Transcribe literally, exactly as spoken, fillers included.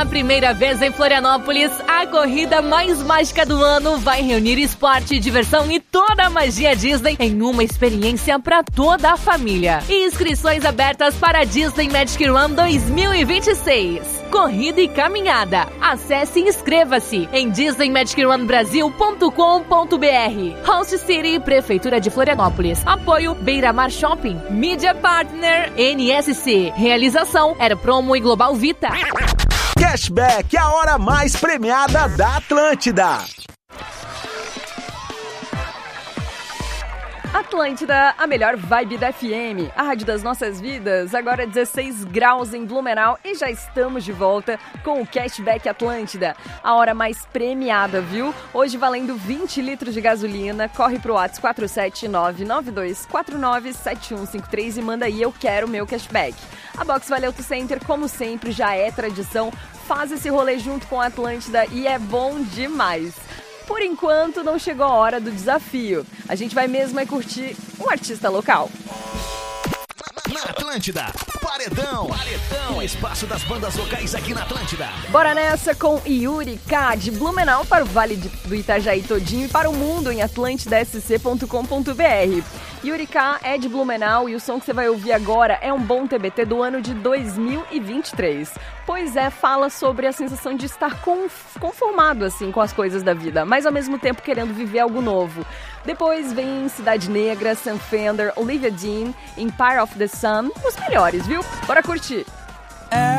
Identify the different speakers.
Speaker 1: Pela primeira vez em Florianópolis, a corrida mais mágica do ano vai reunir esporte, diversão e toda a magia Disney em uma experiência para toda a família. E inscrições abertas para a Disney Magic Run dois mil e vinte e seis. Corrida e caminhada. Acesse e inscreva-se em disney magic run brasil ponto com ponto b r. Host City, Prefeitura de Florianópolis. Apoio Beira-Mar Shopping. Media Partner N S C. Realização Era Promo e Global Vita.
Speaker 2: Cashback, a hora mais premiada da Atlântida.
Speaker 3: Atlântida, a melhor vibe da F M, a rádio das nossas vidas, agora dezesseis graus em Blumenau e já estamos de volta com o Cashback Atlântida, a hora mais premiada, viu? Hoje valendo vinte litros de gasolina, corre pro WhatsApp quatro sete nove nove dois quatro nove sete um cinco três e manda aí, eu quero meu cashback. A Box Vale Auto Center, como sempre, já é tradição, faz esse rolê junto com a Atlântida e é bom demais. Por enquanto, não chegou a hora do desafio. A gente vai mesmo é curtir um artista local.
Speaker 2: Na Atlântida, Paredão. Paredão, o espaço das bandas locais aqui na Atlântida.
Speaker 3: Bora nessa com Yuri K, de Blumenau para o Vale do Itajaí todinho e para o mundo em atlântida s c ponto com ponto b r. Yuri K é de Blumenau e o som que você vai ouvir agora é um bom T B T do ano de dois mil e vinte e três. Pois é, fala sobre a sensação de estar conformado assim com as coisas da vida, mas ao mesmo tempo querendo viver algo novo. Depois vem Cidade Negra, Sam Fender, Olivia Dean, Empire of the Sun, os melhores, viu? Bora curtir!